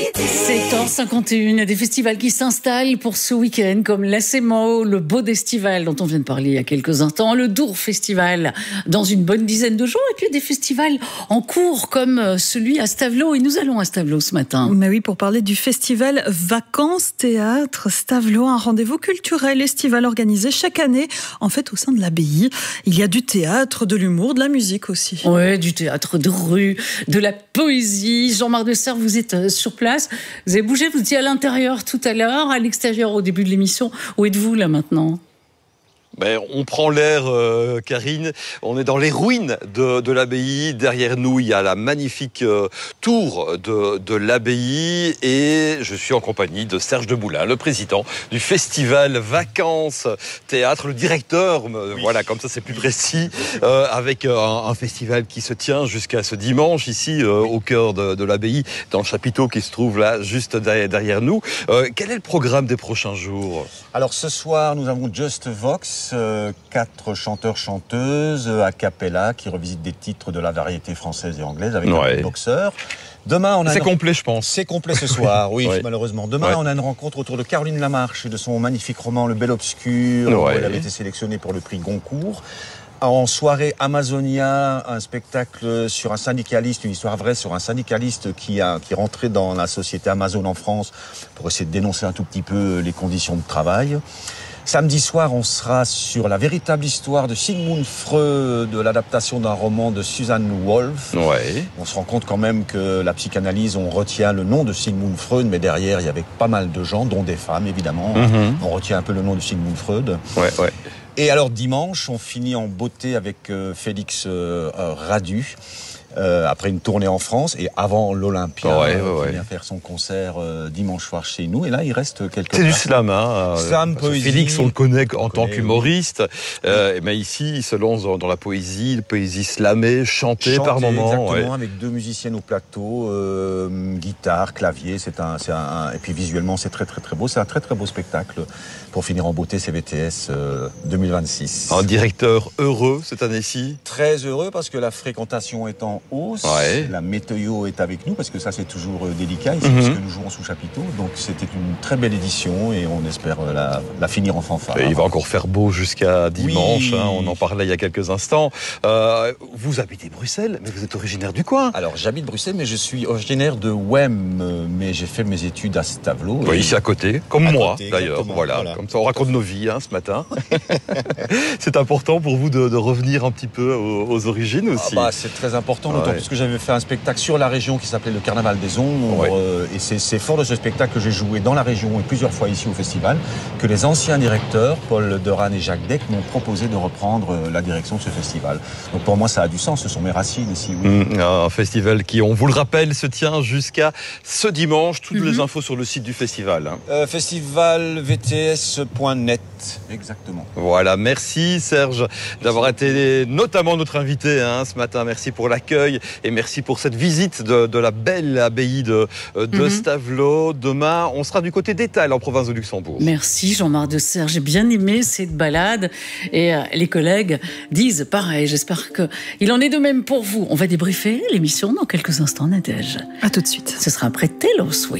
7h51, des festivals qui s'installent pour ce week-end, comme l'Acemo, le Bodestival dont on vient de parler il y a quelques instants, le Dour Festival dans une bonne dizaine de jours, et puis des festivals en cours comme celui à Stavelot. Et nous allons à Stavelot ce matin. Mais oui, pour parler du festival Vacances Théâtre Stavelot, un rendez-vous culturel estival organisé chaque année, en fait au sein de l'abbaye. Il y a du théâtre, de l'humour, de la musique aussi. Ouais, du théâtre de rue, de la poésie. Jean-Marc Desserre, vous êtes sur place. Vous avez bougé, vous étiez à l'intérieur tout à l'heure, à l'extérieur au début de l'émission. Où êtes-vous là maintenant ? On prend l'air, Karine. On est dans les ruines de l'abbaye. Derrière nous, il y a la magnifique tour de l'abbaye. Et je suis en compagnie de Serge Deboulin, le président du festival Vacances Théâtre, le directeur. Oui. Voilà, comme ça c'est plus précis. Avec un festival qui se tient jusqu'à ce dimanche, ici, au cœur de l'abbaye, dans le chapiteau qui se trouve là, juste derrière nous. Quel est le programme des prochains jours ? Alors ce soir, nous avons Just Vox. 4 chanteurs-chanteuses a cappella qui revisitent des titres de la variété française et anglaise avec un boxeur. Demain, on a c'est complet, je pense. C'est complet ce soir, oui, ouais. Malheureusement. Demain, on a une rencontre autour de Caroline Lamarche et de son magnifique roman Le Bel Obscur. Elle avait été sélectionnée pour le prix Goncourt. En soirée Amazonia, un spectacle sur un syndicaliste, une histoire vraie sur un syndicaliste qui rentrait dans la société Amazon en France pour essayer de dénoncer un tout petit peu les conditions de travail. Samedi soir, on sera sur la véritable histoire de Sigmund Freud, de l'adaptation d'un roman de Susan Wolf. Ouais. On se rend compte quand même que la psychanalyse, on retient le nom de Sigmund Freud, mais derrière, il y avait pas mal de gens, dont des femmes, évidemment. On retient un peu le nom de Sigmund Freud. Ouais. Et alors, dimanche, on finit en beauté avec Félix Radu. Après une tournée en France et avant l'Olympia, qui vient faire son concert dimanche soir chez nous. Et là, il reste quelques... C'est du slam, hein. Slam, poésie. Félix, on le connaît en tant qu'humoriste. Mais ici, il se lance dans la poésie slamée, chantée par moments. Exactement, avec 2 musiciennes au plateau, guitare, clavier. Et puis visuellement, c'est très, très, très beau. C'est un très, très beau spectacle pour finir en beauté CVTS 2026. Un directeur heureux cette année-ci. Très heureux parce que la fréquentation est en hausse. La météo est avec nous parce que ça c'est toujours délicat ici puisque nous jouons sous chapiteau. Donc c'était une très belle édition et on espère la finir en fanfare. Et il va encore faire beau jusqu'à dimanche. On en parlait il y a quelques instants. Vous habitez Bruxelles, mais vous êtes originaire du coin. Alors j'habite Bruxelles, mais je suis originaire de Wem. Mais j'ai fait mes études à Stavelot. Oui, ici à côté, comme moi d'ailleurs. Voilà. Comme ça on raconte nos vies ce matin. C'est important pour vous de revenir un petit peu aux origines aussi. C'est très important. D'autant plus que j'avais fait un spectacle sur la région qui s'appelait le Carnaval des Ombres. Et c'est fort de ce spectacle que j'ai joué dans la région et plusieurs fois ici au festival que les anciens directeurs, Paul Doran et Jacques Deck, m'ont proposé de reprendre la direction de ce festival. Donc pour moi, ça a du sens. Ce sont mes racines ici. Oui. Un festival qui, on vous le rappelle, se tient jusqu'à ce dimanche. Toutes les infos sur le site du festival. Festivalvts.net. Exactement. Voilà. Merci Serge d'avoir été notamment notre invité ce matin. Merci pour l'accueil et merci pour cette visite de la belle abbaye de Stavelot. Demain, on sera du côté d'Étal en province de Luxembourg. Merci Jean-Marc Desserre, j'ai bien aimé cette balade et les collègues disent pareil. J'espère qu'il en est de même pour vous. On va débriefer l'émission dans quelques instants, Nadège. À tout de suite. Ce sera après Taylor Swift.